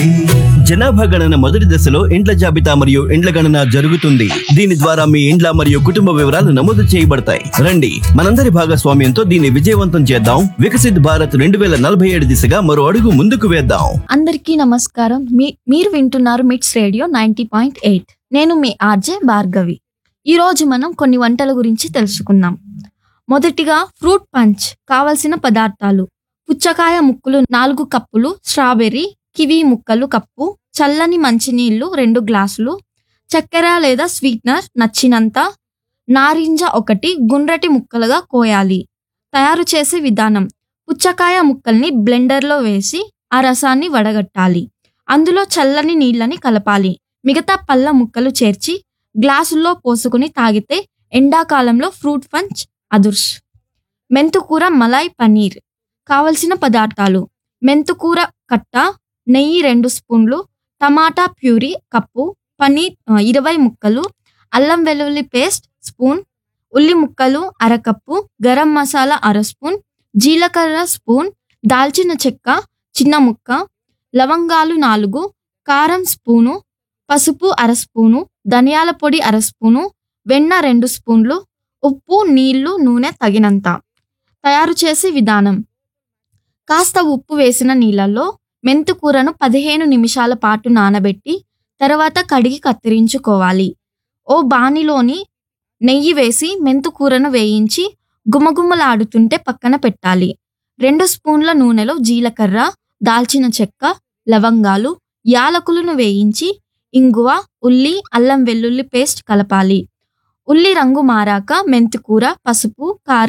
జనాభా గణన మొదటి దశలో ఇండ్ల జాబితా మరియు ఇండ్ల గణన జరుగుతుంది. దీని ద్వారా మీ ఇండ్ల మరియు కుటుంబ వివరాలు నమోదు చేయబడతాయి. రండి, మనందరి భాగస్వామ్యంతో దీన్ని విజయవంతం చేద్దాం. వికసిత్ భారత్ 2047 దిశగా మరో అడుగు ముందుకు వేద్దాం. అందరికీ నమస్కారం. మీరు వింటున్నారు మిట్స్ రేడియో 90.8. నేను మీ ఆర్జే భార్గవి. ఈరోజు మనం కొన్ని వంటల గురించి తెలుసుకుందాం. మొదటిగా ఫ్రూట్ పంచ్. కావలసిన పదార్థాలు: పుచ్చకాయ ముక్కలు 4 కప్పులు, స్ట్రాబెర్రీ, కివి ముక్కలు కప్పు, చల్లని మంచినీళ్లు 2 గ్లాసులు, చక్కెర లేదా స్వీట్నర్ నచ్చినంత, నారింజ 1 గుండ్రటి ముక్కలుగా కోయాలి. తయారు చేసే విధానం: పుచ్చకాయ ముక్కల్ని బ్లెండర్లో వేసి ఆ రసాన్ని వడగట్టాలి. అందులో చల్లని నీళ్ళని కలపాలి. మిగతా పళ్ళ ముక్కలు చేర్చి గ్లాసుల్లో పోసుకుని తాగితే ఎండాకాలంలో ఫ్రూట్ పంచ్ అదుర్స్. మెంతుకూర మలై పనీర్. కావలసిన పదార్థాలు: మెంతుకూర కట్ట, నెయ్యి 2 స్పూన్లు, టమాటా ప్యూరీ కప్పు, పనీర్ 20 ముక్కలు, అల్లం వెల్లుల్లి పేస్ట్ స్పూన్, ఉల్లి ముక్కలు అరకప్పు, గరం మసాలా 1/2 స్పూన్, జీలకర్ర స్పూన్, దాల్చిన చెక్క చిన్న ముక్క, లవంగాలు 4, కారం స్పూను, పసుపు 1/2 స్పూను, ధనియాల పొడి 1/2 స్పూను, వెన్న 2 స్పూన్లు, ఉప్పు, నీళ్లు, నూనె తగినంత. తయారు చేసే విధానం: కాస్త ఉప్పు వేసిన నీళ్ళల్లో మెంతుకూరను 15 నిమిషాల పాటు నానబెట్టి తర్వాత కడిగి కత్తిరించుకోవాలి. ఓ బాణీలోని నెయ్యి వేసి మెంతుకూరను వేయించి గుమగుమలాడుతుంటే పక్కన పెట్టాలి. 2 స్పూన్ల నూనెలో జీలకర్ర, దాల్చిన చెక్క, లవంగాలు, యాలకులను వేయించి ఇంగువ, ఉల్లి, అల్లం వెల్లుల్లి పేస్ట్ కలపాలి. ఉల్లి రంగు మారాక మెంతికూర, పసుపు, కారం